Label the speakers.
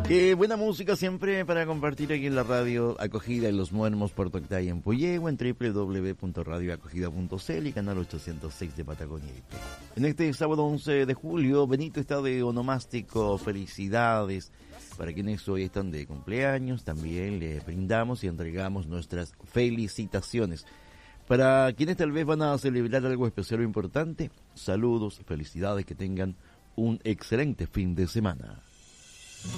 Speaker 1: Buena música siempre para compartir aquí en la radio Acogida en Los Muermos, Puerto Octay, en Puyehue, en www.radioacogida.cl y canal 806 de Patagonia. En este sábado 11 de julio, Benito está de onomástico. Felicidades para quienes hoy están de cumpleaños. También le brindamos y entregamos nuestras felicitaciones. Para quienes tal vez van a celebrar algo especial o importante, saludos, felicidades, que tengan un excelente fin de semana.